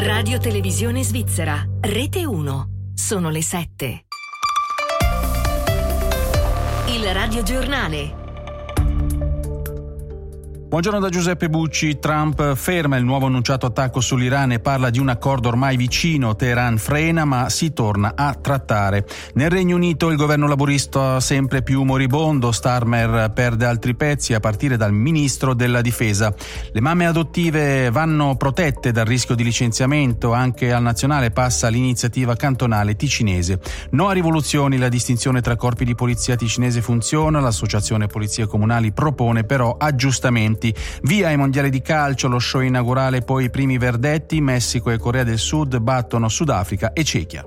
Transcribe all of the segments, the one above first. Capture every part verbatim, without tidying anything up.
Radio Televisione Svizzera, Rete uno. Sono le sette. Il Radio Giornale. Buongiorno da Giuseppe Bucci. Trump ferma il nuovo annunciato attacco sull'Iran e parla di un accordo ormai vicino. Teheran frena, ma si torna a trattare. Nel Regno Unito il governo laburista sempre più moribondo. Starmer perde altri pezzi a partire dal ministro della difesa. Le mamme adottive vanno protette dal rischio di licenziamento. Anche al nazionale passa l'iniziativa cantonale ticinese. No a rivoluzioni, la distinzione tra corpi di polizia ticinese funziona. L'associazione Polizie Comunali propone però aggiustamenti. Via ai mondiali di calcio, lo show inaugurale, poi i primi verdetti. Messico e Corea del Sud battono Sudafrica e Cechia.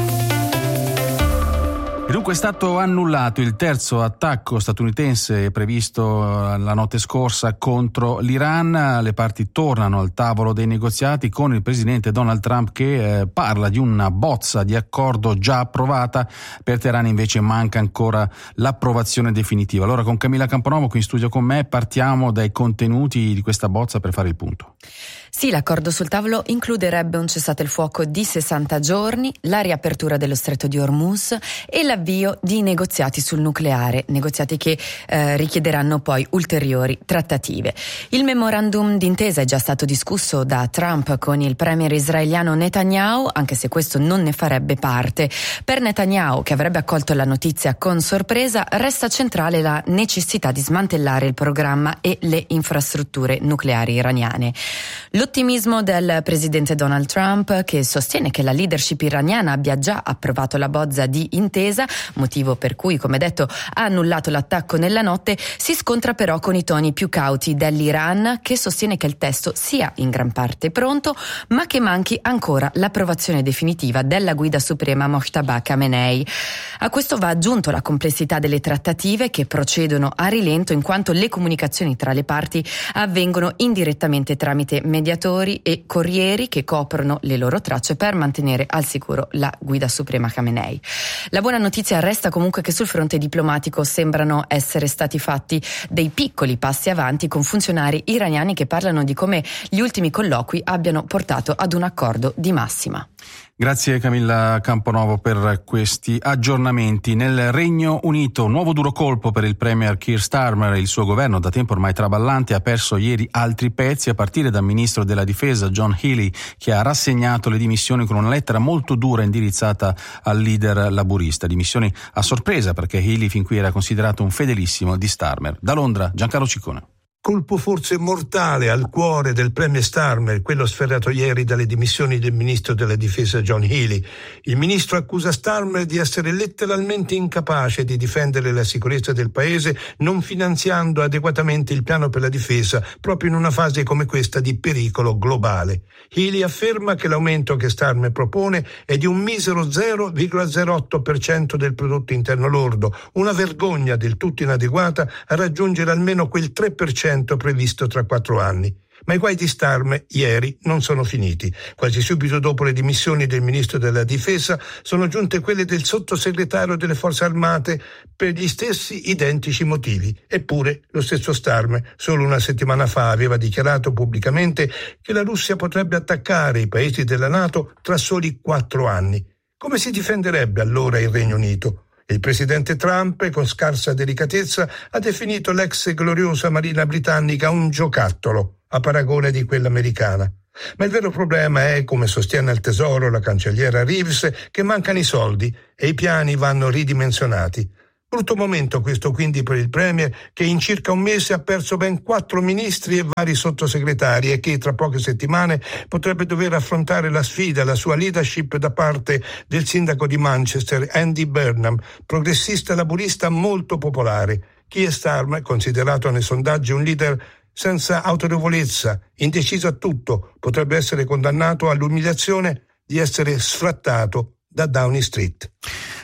E dunque è stato annullato il terzo attacco statunitense previsto la notte scorsa contro l'Iran. Le parti tornano al tavolo dei negoziati con il presidente Donald Trump che eh, parla di una bozza di accordo già approvata. Per Teheran invece manca ancora l'approvazione definitiva. Allora con Camilla Camponovo qui in studio con me partiamo dai contenuti di questa bozza per fare il punto. Sì, l'accordo sul tavolo includerebbe un cessate il fuoco di sessanta giorni, la riapertura dello stretto di Hormuz e l'avvio di negoziati sul nucleare, negoziati che eh, richiederanno poi ulteriori trattative. Il memorandum d'intesa è già stato discusso da Trump con il premier israeliano Netanyahu, anche se questo non ne farebbe parte. Per Netanyahu, che avrebbe accolto la notizia con sorpresa, resta centrale la necessità di smantellare il programma e le infrastrutture nucleari iraniane. L'ottimismo del presidente Donald Trump, che sostiene che la leadership iraniana abbia già approvato la bozza di intesa, motivo per cui, come detto, ha annullato l'attacco nella notte, si scontra però con i toni più cauti dell'Iran, che sostiene che il testo sia in gran parte pronto, ma che manchi ancora l'approvazione definitiva della guida suprema Mojtaba Khamenei. A questo va aggiunto la complessità delle trattative, che procedono a rilento in quanto le comunicazioni tra le parti avvengono indirettamente tramite mediatori e corrieri che coprono le loro tracce per mantenere al sicuro la guida suprema Khamenei. La buona notizia resta comunque che sul fronte diplomatico sembrano essere stati fatti dei piccoli passi avanti con funzionari iraniani che parlano di come gli ultimi colloqui abbiano portato ad un accordo di massima. Grazie Camilla Camponovo per questi aggiornamenti. Nel Regno Unito, nuovo duro colpo per il premier Keir Starmer. Il suo governo, da tempo ormai traballante, ha perso ieri altri pezzi, a partire dal ministro della difesa John Healey, che ha rassegnato le dimissioni con una lettera molto dura indirizzata al leader laburista. Dimissioni a sorpresa, perché Healey fin qui era considerato un fedelissimo di Starmer. Da Londra, Giancarlo Ciccone. Colpo forse mortale al cuore del premier Starmer, quello sferrato ieri dalle dimissioni del ministro della difesa John Healey. Il ministro accusa Starmer di essere letteralmente incapace di difendere la sicurezza del paese, non finanziando adeguatamente il piano per la difesa, proprio in una fase come questa di pericolo globale. Healey afferma che l'aumento che Starmer propone è di un misero zero virgola zero otto per cento del prodotto interno lordo, una vergogna del tutto inadeguata a raggiungere almeno quel tre per cento previsto tra quattro anni. Ma i guai di Starmer ieri non sono finiti. Quasi subito dopo le dimissioni del ministro della difesa sono giunte quelle del sottosegretario delle forze armate per gli stessi identici motivi. Eppure lo stesso Starmer solo una settimana fa aveva dichiarato pubblicamente che la Russia potrebbe attaccare i paesi della NATO tra soli quattro anni. Come si difenderebbe allora il Regno Unito? Il presidente Trump, con scarsa delicatezza, ha definito l'ex gloriosa marina britannica un giocattolo, a paragone di quella americana. Ma il vero problema è, come sostiene al Tesoro la cancelliera Reeves, che mancano i soldi e i piani vanno ridimensionati. Brutto momento questo quindi per il premier, che in circa un mese ha perso ben quattro ministri e vari sottosegretari e che tra poche settimane potrebbe dover affrontare la sfida, la sua leadership da parte del sindaco di Manchester, Andy Burnham, progressista laburista molto popolare. Keir Starmer, considerato nei sondaggi un leader senza autorevolezza, indeciso a tutto, potrebbe essere condannato all'umiliazione di essere sfrattato da Downing Street.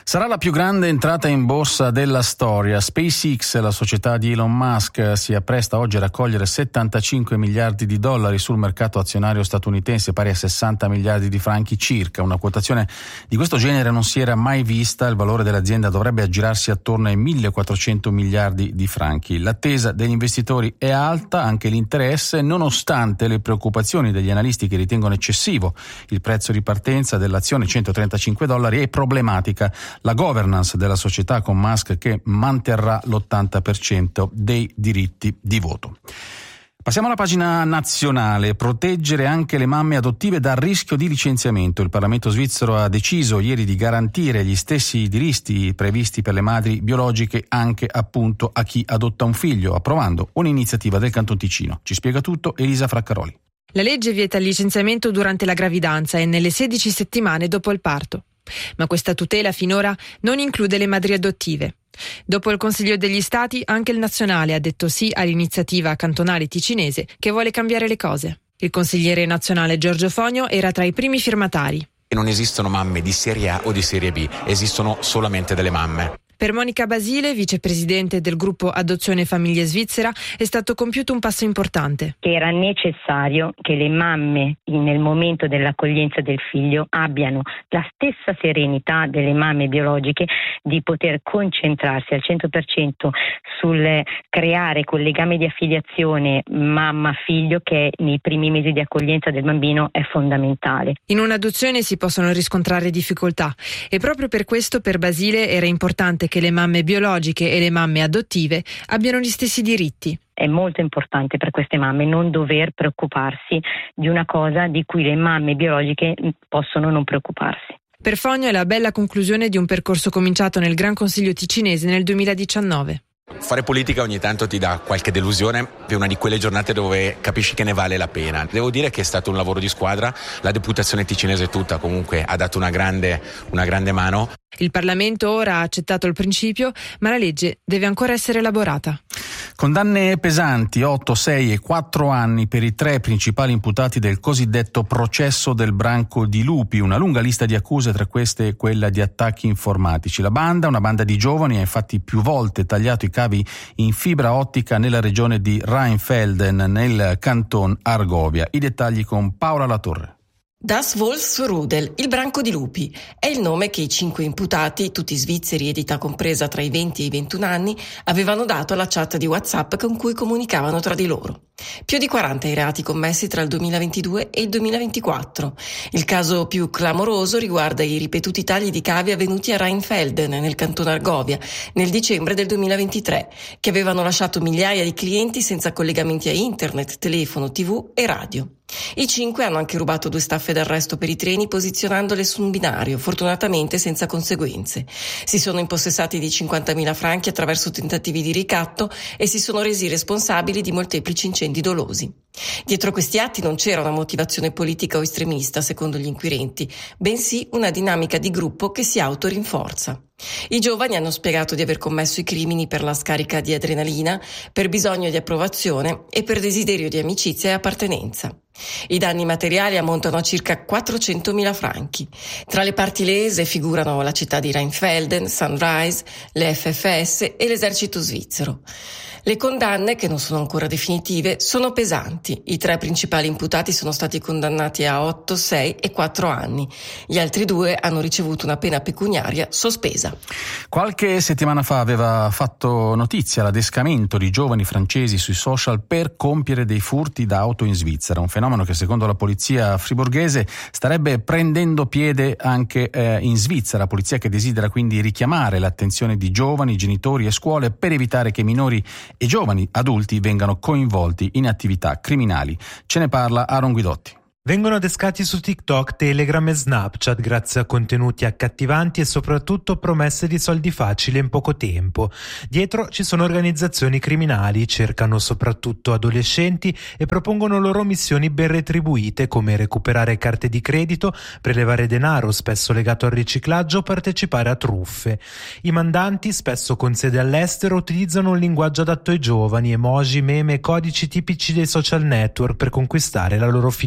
Sarà la più grande entrata in borsa della storia. SpaceX, la società di Elon Musk, si appresta oggi a raccogliere settantacinque miliardi di dollari sul mercato azionario statunitense, pari a sessanta miliardi di franchi circa. Una quotazione di questo genere non si era mai vista. Il valore dell'azienda dovrebbe aggirarsi attorno ai millequattrocento miliardi di franchi. L'attesa degli investitori è alta, anche l'interesse, nonostante le preoccupazioni degli analisti che ritengono eccessivo il prezzo di partenza dell'azione, centotrentacinque dollari, è problematica la governance della società con Musk che manterrà l'ottanta per cento dei diritti di voto. Passiamo alla pagina nazionale. Proteggere anche le mamme adottive dal rischio di licenziamento. Il Parlamento svizzero ha deciso ieri di garantire gli stessi diritti previsti per le madri biologiche anche appunto a chi adotta un figlio, approvando un'iniziativa del Canton Ticino. Ci spiega tutto Elisa Fraccaroli. La legge vieta il licenziamento durante la gravidanza e nelle sedici settimane dopo il parto. Ma questa tutela finora non include le madri adottive. Dopo il Consiglio degli Stati, anche il nazionale ha detto sì all'iniziativa cantonale ticinese che vuole cambiare le cose. Il consigliere nazionale Giorgio Fogno era tra i primi firmatari. Non esistono mamme di serie A o di serie B, esistono solamente delle mamme. Per Monica Basile, vicepresidente del gruppo Adozione Famiglie Svizzera, è stato compiuto un passo importante. Era necessario che le mamme nel momento dell'accoglienza del figlio abbiano la stessa serenità delle mamme biologiche di poter concentrarsi al cento per cento sul creare quel legame di affiliazione mamma-figlio che nei primi mesi di accoglienza del bambino è fondamentale. In un'adozione si possono riscontrare difficoltà e proprio per questo per Basile era importante che le mamme biologiche e le mamme adottive abbiano gli stessi diritti. È molto importante per queste mamme non dover preoccuparsi di una cosa di cui le mamme biologiche possono non preoccuparsi. Per Fogno è la bella conclusione di un percorso cominciato nel Gran Consiglio ticinese nel duemiladiciannove. Fare politica ogni tanto ti dà qualche delusione, è una di quelle giornate dove capisci che ne vale la pena. Devo dire che è stato un lavoro di squadra, la deputazione ticinese tutta comunque ha dato una grande, una grande mano. Il Parlamento ora ha accettato il principio, ma la legge deve ancora essere elaborata. Condanne pesanti, otto, sei e quattro anni per i tre principali imputati del cosiddetto processo del branco di lupi, una lunga lista di accuse, tra queste quella di attacchi informatici. La banda, una banda di giovani, ha infatti più volte tagliato i cavi in fibra ottica nella regione di Rheinfelden, nel canton Argovia. I dettagli con Paola Latorre. Das Wolfsrudel, il branco di lupi, è il nome che i cinque imputati, tutti svizzeri ed età compresa tra i venti e i ventuno anni, avevano dato alla chat di WhatsApp con cui comunicavano tra di loro. Più di quaranta i reati commessi tra il duemilaventidue e il duemilaventiquattro. Il caso più clamoroso riguarda i ripetuti tagli di cavi avvenuti a Rheinfelden, nel canton Argovia, nel dicembre del duemilaventitré, che avevano lasciato migliaia di clienti senza collegamenti a internet, telefono, tivù e radio. I cinque hanno anche rubato due staffe d'arresto per i treni posizionandole su un binario, fortunatamente senza conseguenze. Si sono impossessati di cinquantamila franchi attraverso tentativi di ricatto e si sono resi responsabili di molteplici incendi dolosi. Dietro questi atti non c'era una motivazione politica o estremista, secondo gli inquirenti, bensì una dinamica di gruppo che si autorinforza. I giovani hanno spiegato di aver commesso i crimini per la scarica di adrenalina, per bisogno di approvazione e per desiderio di amicizia e appartenenza. I danni materiali ammontano a circa quattrocentomila franchi. Tra le parti lese figurano la città di Rheinfelden, Sunrise, le F F S e l'esercito svizzero. Le condanne, che non sono ancora definitive, sono pesanti. I tre principali imputati sono stati condannati a otto, sei e quattro anni. Gli altri due hanno ricevuto una pena pecuniaria sospesa. Qualche settimana fa aveva fatto notizia l'adescamento di giovani francesi sui social per compiere dei furti d'auto in Svizzera, un fenomeno che secondo la polizia friburghese starebbe prendendo piede anche eh, in Svizzera, polizia che desidera quindi richiamare l'attenzione di giovani, genitori e scuole per evitare che minori e giovani adulti vengano coinvolti in attività criminali. Ce ne parla Aaron Guidotti. Vengono adescati su TikTok, Telegram e Snapchat grazie a contenuti accattivanti e soprattutto promesse di soldi facili in poco tempo. Dietro ci sono organizzazioni criminali, cercano soprattutto adolescenti e propongono loro missioni ben retribuite come recuperare carte di credito, prelevare denaro spesso legato al riciclaggio o partecipare a truffe. I mandanti, spesso con sede all'estero, utilizzano un linguaggio adatto ai giovani, emoji, meme e codici tipici dei social network per conquistare la loro fiducia.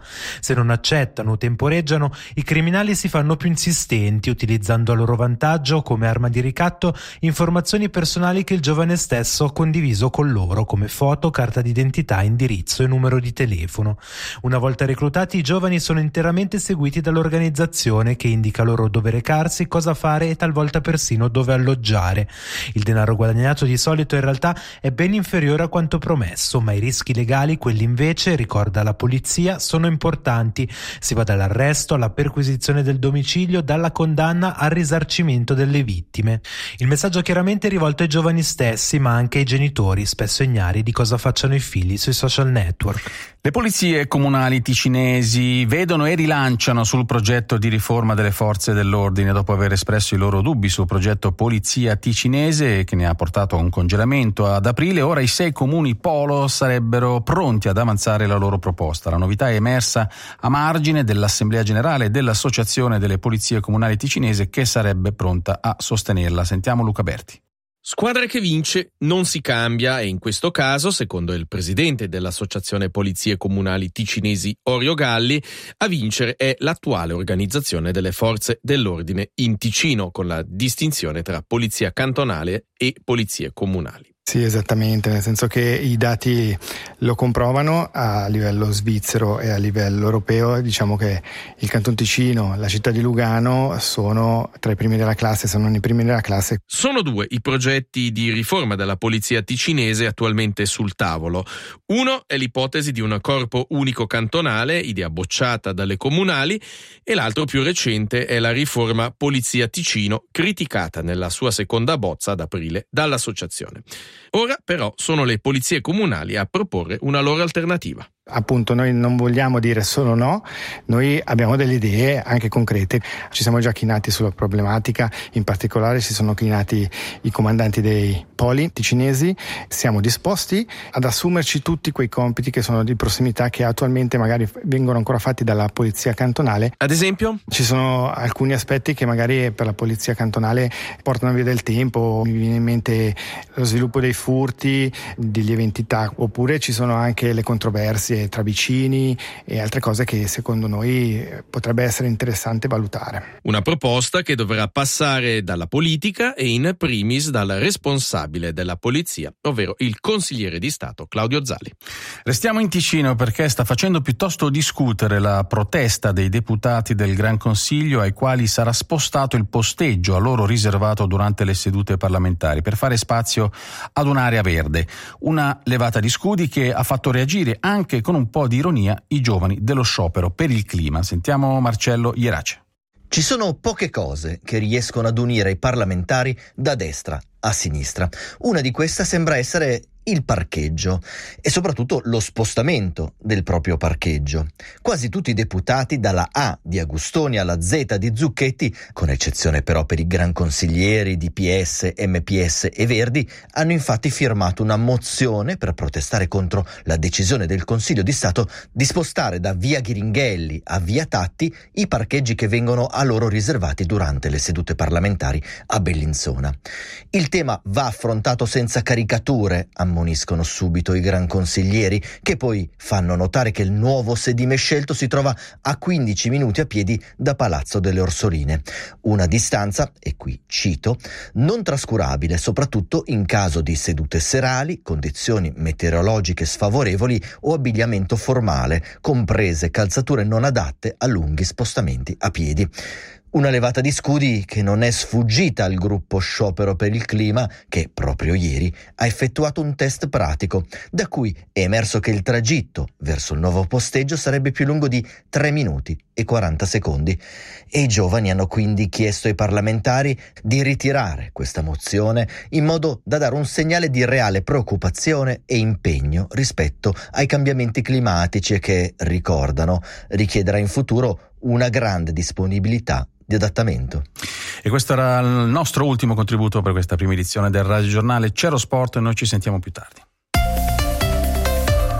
Se non accettano o temporeggiano, i criminali si fanno più insistenti, utilizzando a loro vantaggio come arma di ricatto informazioni personali che il giovane stesso ha condiviso con loro, come foto, carta d'identità, indirizzo e numero di telefono. Una volta reclutati, i giovani sono interamente seguiti dall'organizzazione che indica loro dove recarsi, cosa fare e talvolta persino dove alloggiare. Il denaro guadagnato di solito in realtà è ben inferiore a quanto promesso, ma i rischi legali, quelli invece, ricorda la polizia, sono importanti. Si va dall'arresto alla perquisizione del domicilio, dalla condanna al risarcimento delle vittime. Il messaggio chiaramente è rivolto ai giovani stessi, ma anche ai genitori, spesso ignari di cosa facciano i figli sui social network. Le polizie comunali ticinesi vedono e rilanciano sul progetto di riforma delle forze dell'ordine dopo aver espresso i loro dubbi sul progetto Polizia Ticinese, che ne ha portato a un congelamento ad aprile. Ora i sei comuni polo sarebbero pronti ad avanzare la loro proposta. La novità è emersa a margine dell'Assemblea Generale dell'Associazione delle Polizie Comunali Ticinese, che sarebbe pronta a sostenerla. Sentiamo Luca Berti. Squadra che vince non si cambia e in questo caso, secondo il presidente dell'Associazione Polizie Comunali Ticinesi Orio Galli, a vincere è l'attuale organizzazione delle forze dell'ordine in Ticino, con la distinzione tra polizia cantonale e polizie comunali. Sì, esattamente, nel senso che i dati lo comprovano a livello svizzero e a livello europeo. Diciamo che il Canton Ticino, la città di Lugano sono tra i primi della classe, se non i primi della classe. Sono due i progetti di riforma della polizia ticinese attualmente sul tavolo. Uno è l'ipotesi di un corpo unico cantonale, idea bocciata dalle comunali, e l'altro più recente è la riforma Polizia Ticino, criticata nella sua seconda bozza ad aprile dall'associazione. Ora però sono le polizie comunali a proporre una loro alternativa. Appunto, noi non vogliamo dire solo no, noi abbiamo delle idee anche concrete. Ci siamo già chinati sulla problematica, in particolare si sono chinati i comandanti dei poli ticinesi. Siamo disposti ad assumerci tutti quei compiti che sono di prossimità, che attualmente magari vengono ancora fatti dalla polizia cantonale. Ad esempio? Ci sono alcuni aspetti che magari per la polizia cantonale portano via del tempo. Mi viene in mente lo sviluppo dei furti di lieve entità, oppure ci sono anche le controversie tra vicini e altre cose che secondo noi potrebbe essere interessante valutare. Una proposta che dovrà passare dalla politica e in primis dal responsabile della polizia, ovvero il consigliere di Stato Claudio Zali. Restiamo in Ticino perché sta facendo piuttosto discutere la protesta dei deputati del Gran Consiglio, ai quali sarà spostato il posteggio a loro riservato durante le sedute parlamentari per fare spazio ad un'area verde. Una levata di scudi che ha fatto reagire anche con un po' di ironia i giovani dello sciopero per il clima. Sentiamo Marcello Ierace. Ci sono poche cose che riescono ad unire i parlamentari da destra a sinistra. Una di queste sembra essere il parcheggio e soprattutto lo spostamento del proprio parcheggio. Quasi tutti i deputati, dalla A di Agustoni alla Z di Zucchetti, con eccezione però per i gran consiglieri di P S, M P S e Verdi, hanno infatti firmato una mozione per protestare contro la decisione del Consiglio di Stato di spostare da via Ghiringhelli a via Tatti i parcheggi che vengono a loro riservati durante le sedute parlamentari a Bellinzona. Il tema va affrontato senza caricature, ammoniscono subito i gran consiglieri, che poi fanno notare che il nuovo sedime scelto si trova a quindici minuti a piedi da Palazzo delle Orsoline. Una distanza, e qui cito, non trascurabile soprattutto in caso di sedute serali, condizioni meteorologiche sfavorevoli o abbigliamento formale, comprese calzature non adatte a lunghi spostamenti a piedi. Una levata di scudi che non è sfuggita al gruppo Sciopero per il Clima, che proprio ieri ha effettuato un test pratico, da cui è emerso che il tragitto verso il nuovo posteggio sarebbe più lungo di tre minuti e quaranta secondi. E i giovani hanno quindi chiesto ai parlamentari di ritirare questa mozione in modo da dare un segnale di reale preoccupazione e impegno rispetto ai cambiamenti climatici e che, ricordano, richiederà in futuro una grande disponibilità di adattamento. E questo era il nostro ultimo contributo per questa prima edizione del Radio Giornale. C'ero Sport e noi ci sentiamo più tardi.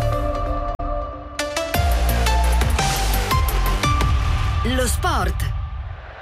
Lo sport.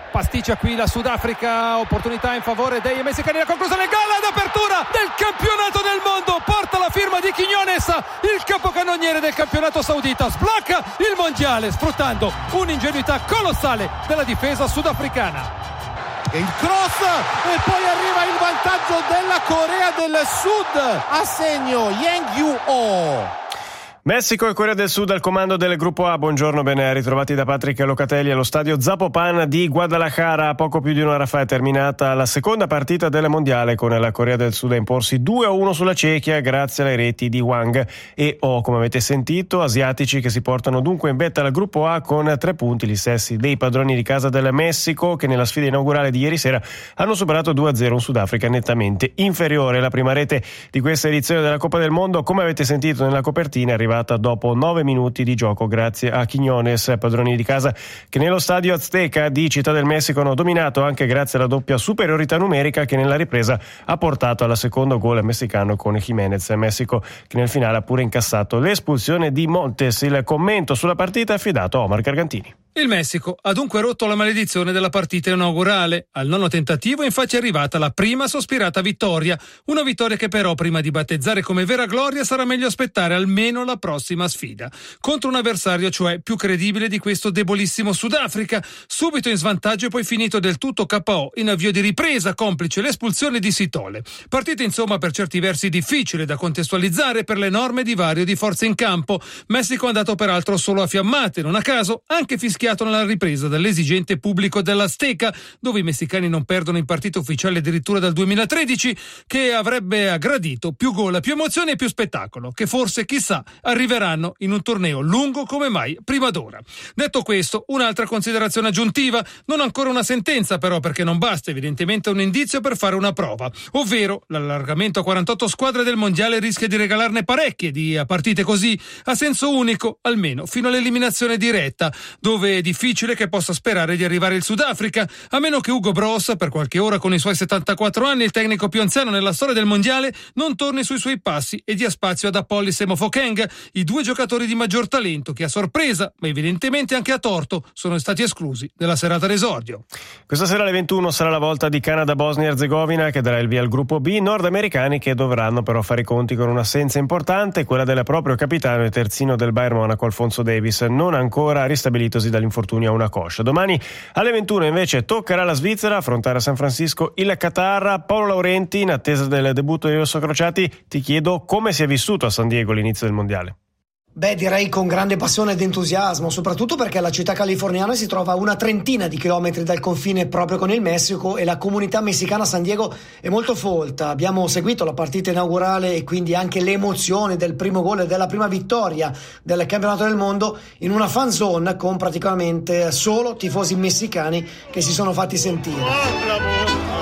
pasticcia qui la Sudafrica, opportunità in favore dei messicani, la conclusione, il gol ad apertura del campionato del mondo, porta la firma di Quiñones, il capocannoniere del campionato saudita, sblocca il mondiale sfruttando un'ingenuità colossale della difesa sudafricana. Il cross e poi arriva il vantaggio della Corea del Sud, a segno Yang Yu-oh. Messico e Corea del Sud al comando del gruppo A. Buongiorno, ben ritrovati da Patrick Locatelli allo stadio Zapopan di Guadalajara. A poco più di un'ora fa è terminata la seconda partita del mondiale, con la Corea del Sud a imporsi due a uno sulla Cechia grazie alle reti di Wang e Oh, come avete sentito, asiatici che si portano dunque in vetta al gruppo A con tre punti, gli stessi dei padroni di casa del Messico, che nella sfida inaugurale di ieri sera hanno superato due a zero un Sudafrica nettamente inferiore. La prima rete di questa edizione della Coppa del Mondo, come avete sentito nella copertina, è arrivata dopo nove minuti di gioco grazie a Quiñones, padroni di casa che nello stadio Azteca di Città del Messico hanno dominato anche grazie alla doppia superiorità numerica che nella ripresa ha portato alla secondo gol messicano con Jiménez. Messico che nel finale ha pure incassato l'espulsione di Montes. Il commento sulla partita è affidato a Omar Gargantini. Il Messico ha dunque rotto la maledizione della partita inaugurale. Al nono tentativo infatti è arrivata la prima sospirata vittoria, una vittoria che però prima di battezzare come vera gloria sarà meglio aspettare almeno la prossima sfida, contro un avversario cioè più credibile di questo debolissimo Sudafrica, subito in svantaggio e poi finito del tutto K O in avvio di ripresa, complice l'espulsione di Sitole. Partita insomma per certi versi difficile da contestualizzare per l'enorme divario di forze in campo. Messico è andato peraltro solo a fiammate, non a caso anche fischiato nella ripresa dall'esigente pubblico dell'Azteca, dove i messicani non perdono in partita ufficiale addirittura dal duemilatredici, che avrebbe gradito più gol, più emozione e più spettacolo, che forse chissà arriveranno in un torneo lungo come mai prima d'ora. Detto questo, un'altra considerazione aggiuntiva, non ancora una sentenza però, perché non basta evidentemente un indizio per fare una prova, ovvero l'allargamento a quarantotto squadre del mondiale rischia di regalarne parecchie di partite così a senso unico, almeno fino all'eliminazione diretta, dove è difficile che possa sperare di arrivare il Sudafrica, a meno che Hugo Bross, per qualche ora con i suoi settantaquattro anni, il tecnico più anziano nella storia del mondiale, non torni sui suoi passi e dia spazio ad Apollis e Mofokeng, i due giocatori di maggior talento che a sorpresa, ma evidentemente anche a torto, sono stati esclusi della serata d'esordio. Questa sera alle ventuno sarà la volta di Canada-Bosnia e Erzegovina, che darà il via al gruppo B, nordamericani che dovranno però fare i conti con un'assenza importante, quella del proprio capitano e terzino del Bayern Monaco Alfonso Davies, non ancora ristabilitosi dall'infortunio a una coscia. Domani alle ventuno invece toccherà alla Svizzera affrontare a San Francisco il Qatar. Paolo Laurenti, in attesa del debutto dei rossocrociati, ti chiedo come si è vissuto a San Diego l'inizio del mondiale. Beh, direi con grande passione ed entusiasmo, soprattutto perché la città californiana si trova a una trentina di chilometri dal confine proprio con il Messico e la comunità messicana a San Diego è molto folta. Abbiamo seguito la partita inaugurale e quindi anche le emozioni del primo gol e della prima vittoria del campionato del mondo in una fan zone con praticamente solo tifosi messicani che si sono fatti sentire.